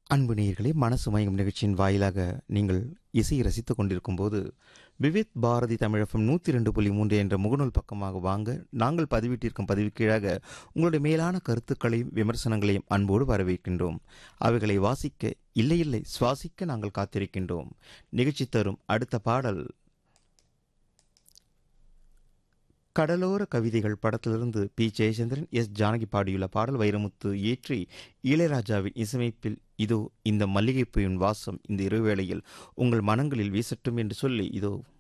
அன்பு நேயர்களே, மனசு மயங்கும் நிகழ்ச்சியின் வாயிலாக நீங்கள் இசையை ரசித்துக் கொண்டிருக்கும் போது, விவித் பாரதி தமிழகம் 102.3 என்ற முகநூல் பக்கமாக வாங்க. நாங்கள் பதிவிட்டிருக்கும் பதிவு கீழாக உங்களுடைய மேலான கருத்துக்களையும் விமர்சனங்களையும் அன்போடு வரவேற்கின்றோம். அவைகளை வாசிக்க, இல்லை இல்லை சுவாசிக்க நாங்கள் காத்திருக்கின்றோம். நிகழ்ச்சி தரும் அடுத்த பாடல் கடலோர கவிதைகள் படத்திலிருந்து பி. ஜெயச்சந்திரன், எஸ். ஜானகி பாடியுள்ள பாடல். வைரமுத்து இயற்றி இளையராஜாவின் இசையமைப்பில் இதோ இந்த மல்லிகைப்பூவின் வாசம் இந்த இரவு வேளையில் உங்கள் மனங்களில் வீசட்டும் என்று சொல்லி இதோ